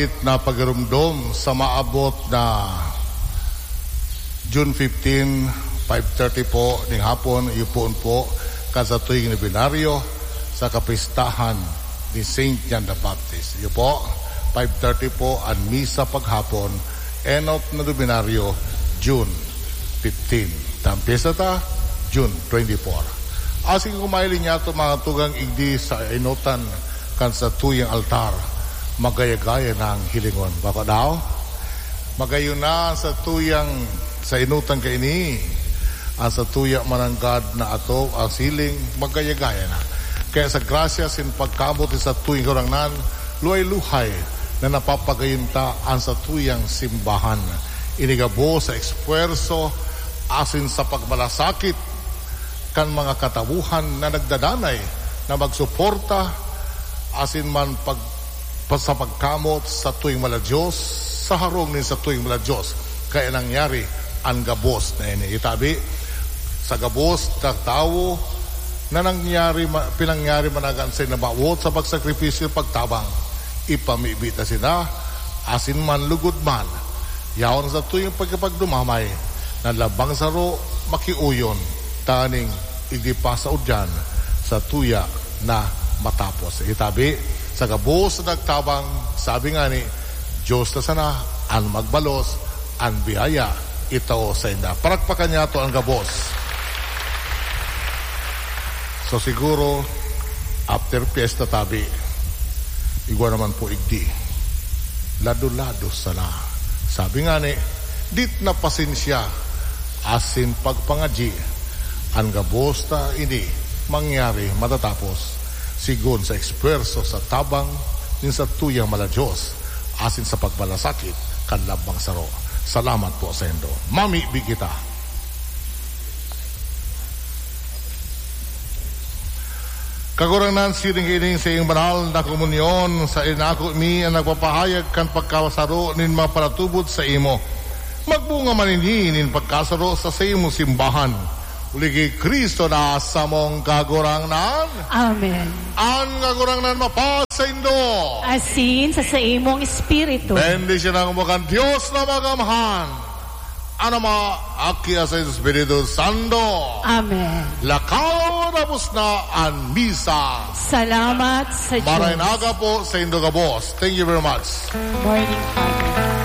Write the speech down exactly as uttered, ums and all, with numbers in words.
na pagrumdom sa maabot na June fifteenth, five thirty po ning hapon, iupon po kan sa tuwing nobinaryo sa kapistahan ni Saint John the Baptist. Iyo po, five thirty po ang misa paghapon, enot na nobinaryo, June fifteenth. Tampesa ta, June twenty-four. Asing kumaili niya ito mga tugang igdi sa enotan kan sa tuyang altar, magayagaya ng hilingon. Baka daw, magayon na sa tuyang sa inutan kay ini, ang sa tuya mananggad na ato ang siling magayagaya na. Kaya sa grasya sin pagkamot sa tuyang kurangnan, luhay-luhay na napapagayon ta ang sa tuyang simbahan. Inigabo sa eksperso asin sa pagmalasakit kan mga katabuhan na nagdadanay na magsuporta asin man pag sa pagkamot sa tuwing mala Diyos, sa harong ni sa tuwing mala Diyos. Kaya nangyari ang gabos na ini. Itabi, sa gabos na tao na nangyari, pinangyari managan sa nabawot sa pagsakripisyo pagtabang, ipamibita sila, asin man lugod man, yaon sa tuwing pagkapagdumamay, na labang saro makiuyon, taning igipa sa udyan, sa tuya na matapos. Itabi, sa gabos na nagtabang, sabi nga ni, Diyos na sana, ang magbalos, ang biyaya, ito sa inda. Parakpakan niya ito ang gabos. So siguro, after fiesta tabi, igwa naman po igdi, lado-lado sana. Sabi nga ni, dit na pasensya, asin pagpangadji, ang gabos na ini, mangyari matatapos, sigon sa eksperso sa tabang nin sa tuyang mala Diyos, asin sa pagbalasakit kan labang saro. Salamat po sa indo. Mami, bigita. Kagurangan siring-iring sa iyong banal na komunyon sa inako mi ang nagpapahayag kan pagkasaro nin maparatubot sa imo. Magbunga manini nin pagkasaro sa sa imo simbahan. Uligi Kristo na sa mong kagurangnan. Amen. Ang kagurangnan mapasa sa indo. Asin sa sa imong espiritu. Bendisyon ang umakan Diyos na magamhan. Anama akia sa Espiritu Santo. Amen. Lakaw na na ang misa. Salamat sa Diyos. Maray naga po sa indo ka boss. Thank you very much. Morning, Father.